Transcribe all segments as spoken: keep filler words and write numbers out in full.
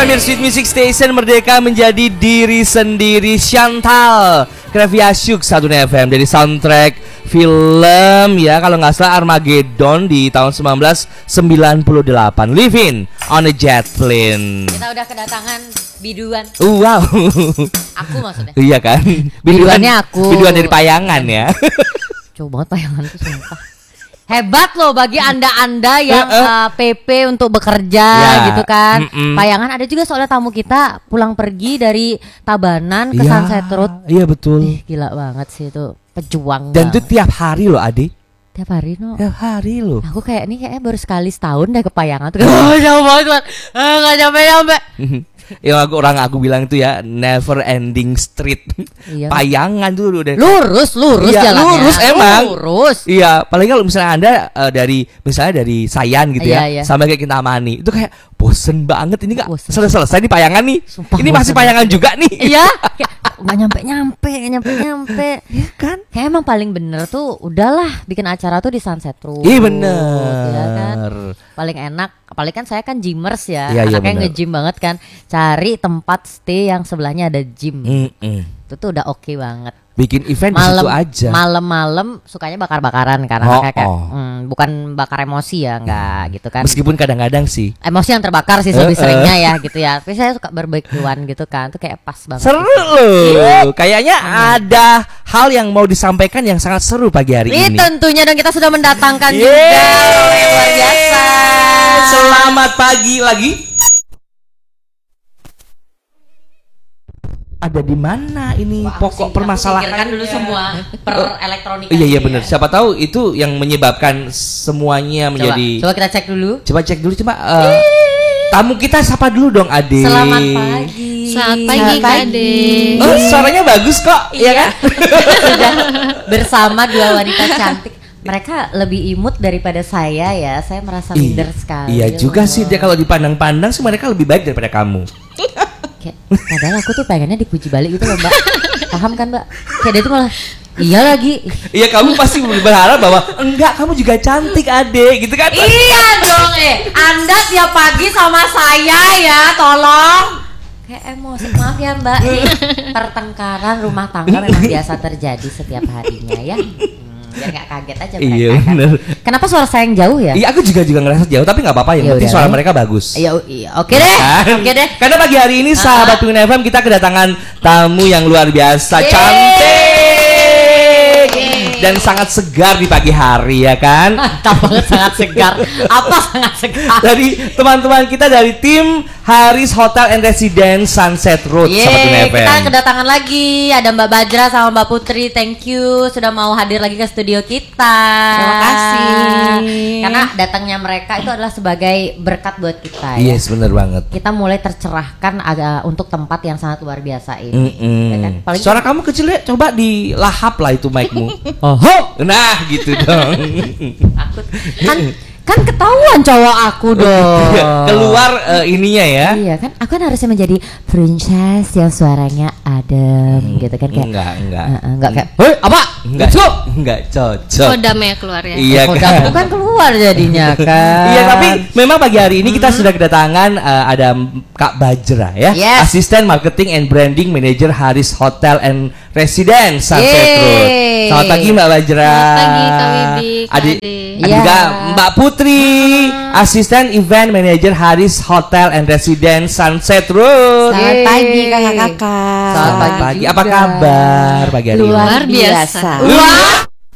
Premier Sweet Music Station, merdeka menjadi diri sendiri. Chantal Kreviasyuk satu F M dari soundtrack film ya, kalau nggak salah Armageddon di tahun seribu sembilan ratus sembilan puluh delapan. Living on a Jet Plane. Kita udah kedatangan biduan. Uh, wow. Aku maksudnya. Iya kan? Biduan, Biduannya aku. Biduan dari Payangan ya. Coba banget Payangan tuh sumpah. Hebat loh bagi anda-anda yang uh, P P untuk bekerja ya, gitu kan. Mm-mm. Payangan ada juga soalnya tamu kita pulang pergi dari Tabanan ke ya, Sunset Road. Iya betul. Ih, gila banget sih itu, pejuang. Dan banget. itu tiap hari loh Adi. Tiap hari no. Tiap hari loh. Aku kayak ini kayaknya baru sekali setahun deh ke Payangan tuh. Oh jauh banget, eh, gak nyampe-nyampe. Yang aku orang aku bilang itu ya never ending street. Iya. Payangan tuh udah lurus lurus iya, jalannya. Lurus emang. Lurus. Iya, paling kalau misalnya Anda uh, dari misalnya dari Sayan gitu iya, ya, iya. sampai ke Kintamani itu kayak bosen banget ini nggak selesai-selesai di Payangan nih. Sumpah, ini masih Payangan banget juga nih. Iya. Nggak nyampe-nyampe, nggak nyampe-nyampe. Ya kan? Kayak emang paling bener tuh udahlah bikin acara tuh di Sunset Road. Iya bener. Ya kan? Paling enak. Apalagi kan saya kan gymers ya, ya anaknya ya, nge-gym banget kan. Cari tempat stay yang sebelahnya ada gym. Mm-mm. Itu tuh udah oke okay banget. Bikin event malem, di situ aja. Malam-malam sukanya bakar-bakaran karena oh, kayak oh. hmm, bukan bakar emosi ya, enggak gitu kan. Meskipun kadang-kadang sih emosi yang terbakar sih lebih uh, uh. seringnya ya gitu ya. Tapi saya suka barbekyuan gitu kan, tuh kayak pas banget. Seru gitu. Loh. Kayaknya hmm. ada hal yang mau disampaikan yang sangat seru pagi hari ini. Ini tentunya dan kita sudah mendatangkan Yeay. juga yang luar biasa. Selamat pagi lagi. Ada di mana ini? Wah, pokok permasalahan kan dulu semua per elektronik. Iya iya benar. Siapa tahu itu yang menyebabkan semuanya menjadi. Coba, coba kita cek dulu. Coba cek dulu coba. Uh, tamu kita sapa dulu dong Ade. Selamat pagi. Selamat pagi Ade. Oh suaranya bagus kok. Iya kan? Sudah bersama dua wanita cantik. Mereka lebih imut daripada saya ya. Saya merasa minder sekali. Iya juga sih dia kalau dipandang-pandang sih mereka lebih baik daripada kamu. Kayak, padahal aku tuh pengennya dipuji balik gitu loh Mbak. Paham kan Mbak? Kayak dia tuh malah iya lagi. Iya kamu pasti berharap bahwa enggak kamu juga cantik Ade gitu kan. Iya dong eh. Anda tiap pagi sama saya ya tolong. Kayak emosi, maaf ya Mbak. Ini pertengkaran rumah tangga memang biasa terjadi setiap harinya ya. Biar gak kaget aja mereka. Iya kan. bener. Kenapa suara saya yang jauh ya? Iya aku juga juga ngerasa jauh tapi nggak apa-apa yang penting suara mereka bagus. Iya iya oke deh. Oke okay deh. Karena pagi hari ini sahabat Pingin F M kita kedatangan tamu yang luar biasa. Yeay. Cantik Yeay. Dan sangat segar di pagi hari ya kan. Mantap banget sangat segar. Apa sangat segar? Dari teman-teman kita dari tim Haris Hotel and Residence Sunset Road. Yeay, kita kedatangan lagi. Ada Mbak Bajra sama Mbak Putri. Thank you sudah mau hadir lagi ke studio kita. Terima kasih. Karena datangnya mereka itu adalah sebagai berkat buat kita ya. Yes, benar banget. Kita mulai tercerahkan agak untuk tempat yang sangat luar biasa ini. Ya kan? Suara kamu kecil ya, coba dilahap lah itu mic-mu. Oh, nah gitu dong. Aku kan kan ketahuan cowok aku dong. Keluar uh, ininya ya. Iya kan, aku kan harusnya menjadi princess yang suaranya adem hmm, gitu kan kayak. Enggak, enggak. Uh, enggak kayak, "Hei, apa?" Enggak. Cocok. Enggak cocok. Kodam ya keluar ya. Iya kan. Kodam kan keluar jadinya kan. Iya, tapi memang pagi hari ini kita hmm. sudah kedatangan uh, ada Kak Bajra ya. Yes. Asisten Marketing and Branding Manager Haris Hotel and Residence Sunset Road. Selamat pagi Mbak Bajra. Selamat pagi Kak Wibi, Kak Adi, Ade. Ada juga Mbak Putri, hmm. Asisten Event Manager Haris Hotel and Residence Sunset Road. Selamat Yeay. Pagi kakak-kakak. Selamat pagi. pagi. Apa kabar pagi hari ini? Luar biasa. Luar.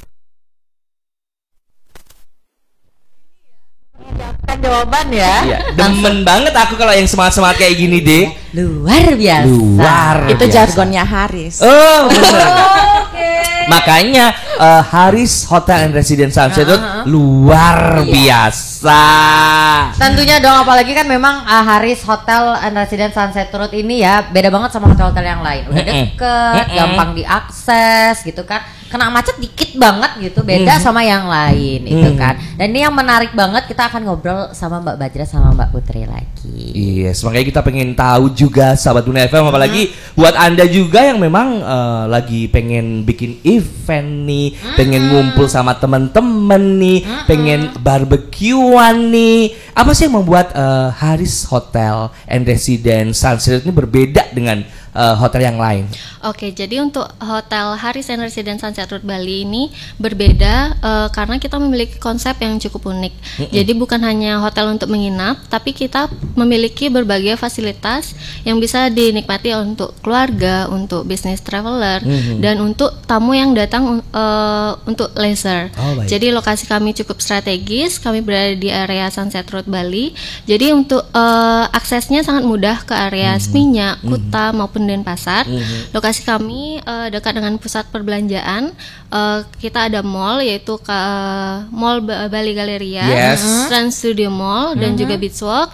Jawaban ya. Iya, demen banget aku kalau yang semangat-semangat kayak gini deh. Luar biasa. Luar Itu biasa. jargonnya Haris. Oh, benar. Oh, oke. Makanya uh, Haris Hotel and Residence Sunset Road uh-huh. luar iya. biasa. Tentunya dong, apalagi kan memang uh, Haris Hotel and Residence Sunset Road ini ya beda banget sama hotel-hotel yang lain. Udah deket, gampang diakses gitu kan. kena macet dikit banget gitu, beda Hmm. sama yang lain itu Hmm. kan. Dan ini yang menarik banget, kita akan ngobrol sama Mbak Bajra sama Mbak Putri lagi. Yes, makanya kita pengen tahu juga sahabat Dunia F M, apalagi buat Anda juga yang memang eh, lagi pengen bikin event nih, pengen ngumpul sama teman-teman nih, pengen barbekyuan nih. Apa sih yang membuat eh, Haris Hotel and Residence Sunset ini berbeda dengan eh, hotel yang lain? Oke, jadi untuk Hotel Haris and Residence Sunset Road Bali ini berbeda eh, karena kita memiliki konsep yang cukup unik. Jadi bukan hanya hotel untuk menginap, tapi kita memiliki berbagai fasilitas yang bisa dinikmati untuk keluarga, untuk business traveler, Mhm. dan untuk tamu yang datang eh, untuk leisure. Oh, baik. Jadi lokasi kami cukup strategis, kami berada di area Sunset Road Bali. Jadi untuk eh, aksesnya sangat mudah ke area Seminyak, Kuta maupun Denpasar. Lokasi kami eh, dekat dengan pusat perbelanjaan. Eh, kita ada mall, yaitu ke Mall Ba- Bali Galleria, Yes. Trans Studio Mall, dan juga Beachwalk.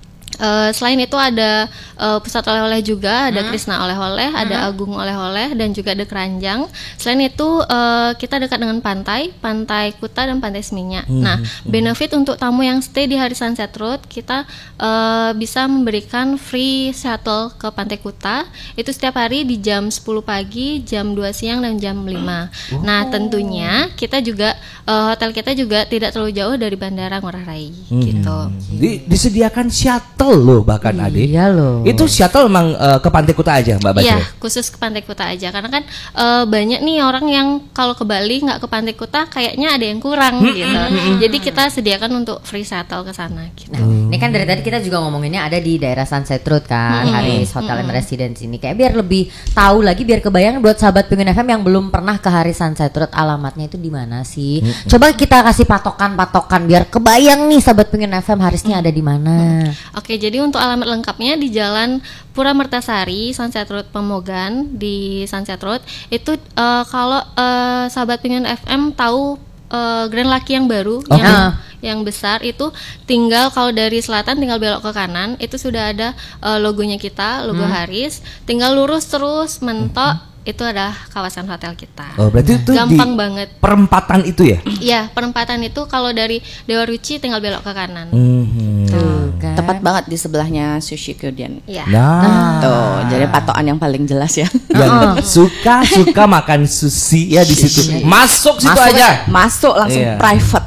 Eh, selain itu ada eh, pusat oleh-oleh juga, ada Krishna oleh-oleh, ada Agung oleh-oleh, dan juga ada Keranjang. Selain itu eh, kita dekat dengan pantai, Pantai Kuta dan Pantai Seminyak. Nah, benefit untuk tamu yang stay di Haris Sunset Road, kita eh, bisa memberikan free shuttle ke Pantai Kuta. Itu setiap hari di jam sepuluh pagi, jam dua siang, dan jam lima. Nah, tentunya kita juga eh, hotel kita juga tidak terlalu jauh dari Bandara Ngurah Rai gitu. Di- disediakan shuttle loh bahkan Ade. Iya loh. Itu shuttle emang eh, ke Pantai Kuta aja Mbak Bajra? Iya, khusus ke Pantai Kuta aja karena kan eh, banyak nih orang yang kalau ke Bali nggak ke Pantai Kuta kayaknya ada yang kurang gitu. Jadi kita sediakan untuk free shuttle ke sana gitu. Nah, ini kan dari tadi kita juga ngomonginnya ada di daerah Sunset Road kan, Haris Hotel and Residence ini. Kayak biar lebih tahu lagi, biar kebayang buat sahabat Pengen F M yang belum pernah ke Haris Sunset Road, alamatnya itu di mana sih? Coba kita kasih patokan-patokan biar kebayang nih sahabat Pengen F M Harisnya ada di mana. Oke, jadi untuk alamat lengkapnya di Jalan Pura Mertasari, Sunset Road Pemogan di Sunset Road. Itu eh, kalau eh, sahabat Pengen F M tahu eh, Grand Lucky yang baru, Oke. yang yang besar itu, tinggal kalau dari selatan tinggal belok ke kanan, itu sudah ada eh, logonya kita, logo Haris. Tinggal lurus terus mentok, itu adalah kawasan hotel kita. Oh, berarti itu Gampang di banget. perempatan itu ya? Iya, perempatan itu kalau dari Dewa Ruci tinggal belok ke kanan. Mhm. Tuh kan. Tepat banget di sebelahnya Sushi Kyuden. Iya. Nah, Tuh, jadi patokan yang paling jelas ya. yang suka suka makan sushi ya di situ. Masuk situ Masuk aja. Masuk langsung Iya. private.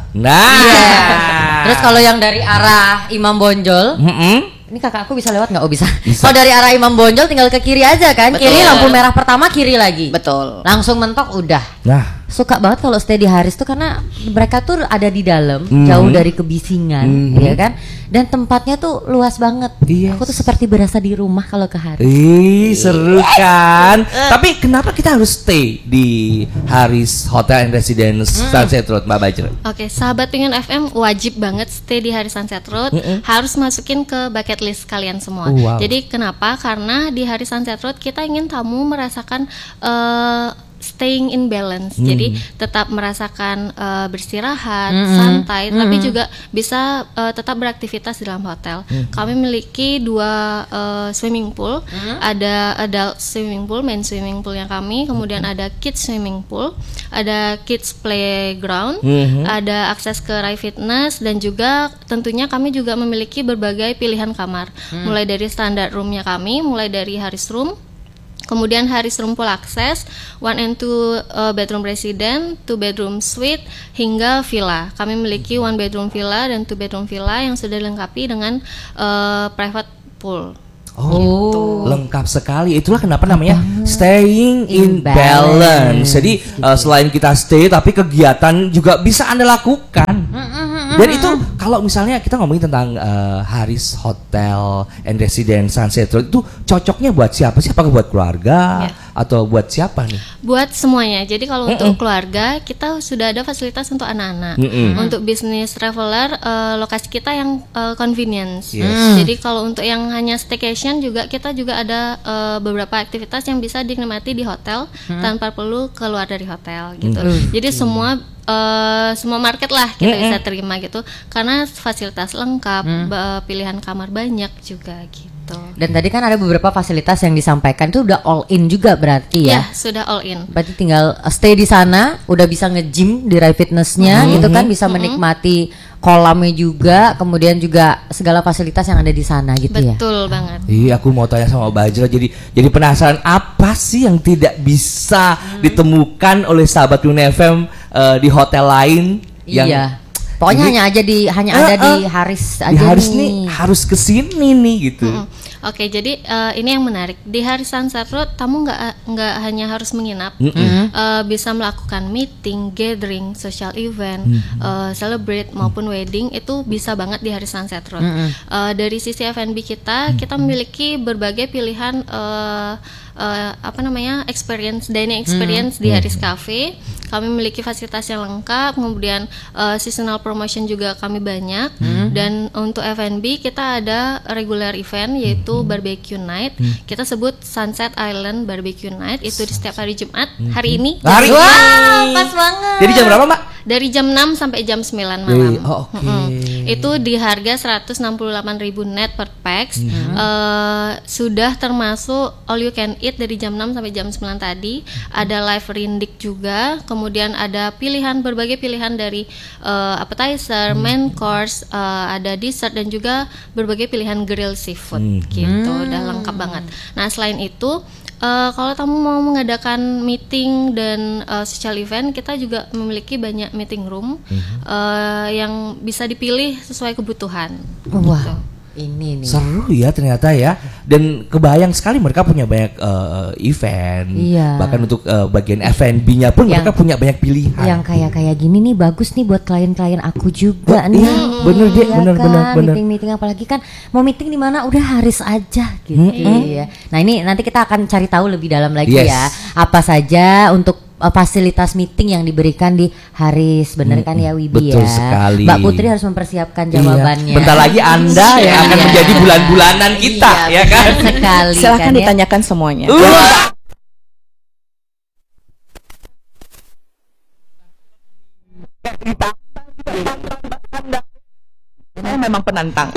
Nah. Terus kalau yang dari arah Imam Bonjol, Mm-mm. ini kakakku bisa lewat nggak? Oh bisa. Bisa. Kalau dari arah Imam Bonjol tinggal ke kiri aja kan? Betul. Kiri lampu merah pertama, kiri lagi. Betul. Langsung mentok udah. Nah, Suka banget kalau stay di Haris tuh karena mereka tuh ada di dalam, Mhm. jauh dari kebisingan, Mhm. ya kan? Dan tempatnya tuh luas banget. Yes. Aku tuh seperti berasa di rumah kalau ke Haris. ih seru kan. Tapi kenapa kita harus stay di Haris Hotel and Residence Sunset Road Mbak Bajra? Oke, sahabat Pengen F M wajib banget stay di Haris Sunset Road. Harus masukin ke bucket list kalian semua. Oh, wow. Jadi kenapa? Karena di Haris Sunset Road kita ingin tamu merasakan eh, staying in balance. Jadi tetap merasakan eh, beristirahat, santai, tapi juga bisa eh, tetap beraktivitas di dalam hotel. Kami memiliki dua eh, swimming pool. Ada adult swimming pool, main swimming pool yang kami, kemudian ada kids swimming pool, ada kids playground, Mhm. ada akses ke Rai Fitness, dan juga tentunya kami juga memiliki berbagai pilihan kamar. Mulai dari standar roomnya kami, mulai dari Haris Room, kemudian Haris Room Full Access, one and two uh, bedroom resident, two bedroom suite, hingga villa. Kami memiliki one bedroom villa dan two bedroom villa yang sudah dilengkapi dengan uh, private pool. Oh, lengkap sekali. Itulah kenapa namanya staying In in balance. Jadi uh, selain kita stay, tapi kegiatan juga bisa Anda lakukan. Dan itu kalau misalnya kita ngomongin tentang uh, Haris Hotel and Residence Sunset Road, itu cocoknya buat siapa sih? Apakah buat keluarga Ya. atau buat siapa nih? Buat semuanya. Jadi kalau untuk keluarga kita sudah ada fasilitas untuk anak-anak. Mm-mm. Untuk bisnis traveler, eh, lokasi kita yang eh, convenience. Yes. Jadi kalau untuk yang hanya staycation juga kita juga ada eh, beberapa aktivitas yang bisa dinikmati di hotel tanpa perlu keluar dari hotel gitu. Jadi semua uh, semua market lah kita Mm-mm. bisa terima gitu, karena fasilitas lengkap, Mm. ba- pilihan kamar banyak juga gitu. Dan tadi kan ada beberapa fasilitas yang disampaikan itu udah all in juga berarti Ya, ya. sudah all in. Berarti tinggal stay di sana, udah bisa nge-gym di Rai Fitnessnya gitu kan, bisa menikmati kolamnya juga, kemudian juga segala fasilitas yang ada di sana gitu ya. Betul banget. Iya, aku mau tanya sama Bajra, jadi jadi penasaran apa sih yang tidak bisa ditemukan oleh sahabat Yuna F M eh, di hotel lain yang Iya. Pokoknya Ini- hanya aja di hanya Eh, ada di eh, Haris di aja Haris nih. nih harus kesini nih gitu. Mm. Oke, jadi eh, ini yang menarik di Haris Sunset Road, tamu nggak nggak hanya harus menginap, Mm-mm. eh, bisa melakukan meeting, gathering, social event, eh, celebrate maupun wedding itu bisa banget di Haris Sunset Road. Eh, dari sisi F and B kita, kita memiliki berbagai pilihan eh, eh, apa namanya experience dining experience di Haris Cafe. Kami memiliki fasilitas yang lengkap, kemudian eh, seasonal promotion juga kami banyak. Dan untuk F and B kita ada regular event yaitu barbecue night. Kita sebut Sunset Island Barbecue Night, itu di setiap hari Jumat. Hari ini Hari Wah, ini. pas banget. Jadi jam berapa, Mbak? dari jam enam sampai jam sembilan malam. Oh, oke. Mm-mm. Itu di harga seratus enam puluh delapan ribu net per pax. Eh, sudah termasuk all you can eat dari jam enam sampai jam sembilan tadi. Ada live rindik juga. Kemudian ada pilihan berbagai pilihan dari eh, appetizer, main course, eh, ada dessert dan juga berbagai pilihan grill seafood gitu. Udah lengkap banget. Nah, selain itu Uh, kalau kamu mau mengadakan meeting dan uh, social event, kita juga memiliki banyak meeting room uh, yang bisa dipilih sesuai kebutuhan. Wah, ini nih. Seru ya ternyata ya. Dan kebayang sekali mereka punya banyak eh, event. Iya. Bahkan untuk eh, bagian F and B-nya pun Yang- mereka punya banyak pilihan. Yang kayak kayak gini nih bagus nih buat klien-klien aku juga Wah, nih. iya, bener, Dek, Iya bener, kan? bener, bener. Meeting-meeting apalagi kan mau meeting di mana udah Haris aja gitu ya. Nah, ini nanti kita akan cari tahu lebih dalam lagi Yes. ya. Apa saja untuk uh, fasilitas meeting yang diberikan di Haris, bener kan ya Wibi betul ya. sekali. Mbak Putri harus mempersiapkan Iya. jawabannya. Bentar lagi Anda yang akan Iya. menjadi bulan-bulanan kita, Iya, ya kan? benar sekali. Silahkan kan ya. ditanyakan semuanya. Wah. Saya memang penantang.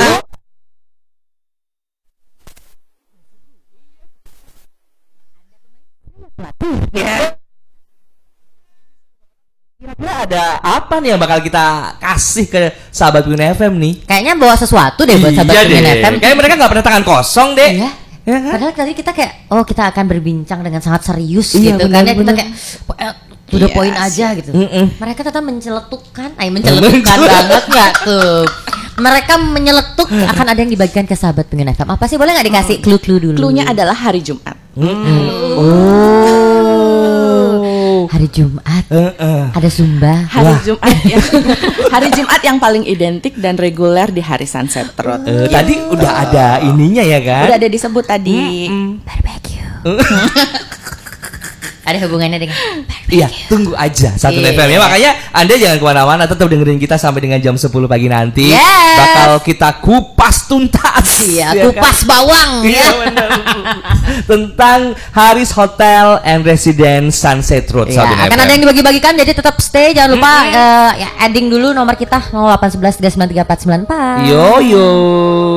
Kira-kira ada apa nih yang bakal kita kasih ke sahabat Yuna F M nih? Kayaknya bawa sesuatu deh buat sahabat Iya Yuna deh. F M. Kayak mereka nggak pernah tangan kosong deh. Iya. Ya kan? Padahal tadi kita kayak oh kita akan berbincang dengan sangat serius Iya, gitu benar, kan ya kita benar. kayak eh, to the Yes. point aja gitu. Mm-mm. Mereka tetap menceletukkan, ay menceletukkan Menceletuk. banget nggak tuh. Mereka menyeletuk akan ada yang dibagikan ke sahabat pengen F M. Apa sih boleh nggak dikasih clue-clue dulu? Clue-nya adalah hari Jumat. Oh. Hari Jumat Heeh. ada Zumba. Hari Jumat yang hari Jumat yang paling identik dan reguler di hari Sunset Road. Eh, Tadi udah ada ininya ya kan? Udah ada disebut tadi. Barbecue. Ada hubungannya dengan Iya, tunggu aja satu Iya. F M ya. Makanya Anda jangan kemana-mana, tetap dengerin kita sampai dengan jam sepuluh pagi nanti. Yes. Bakal kita kupas tuntas. Iya, ya kupas kan? bawang Iya ya. benar. Tentang Haris Hotel and Residence Sunset Road. Iya, Sahabat akan F M. ada yang dibagi-bagikan jadi tetap stay jangan lupa eh, ya adding dulu nomor kita nol delapan satu satu tiga sembilan tiga empat tiga empat sembilan empat. Yo yo.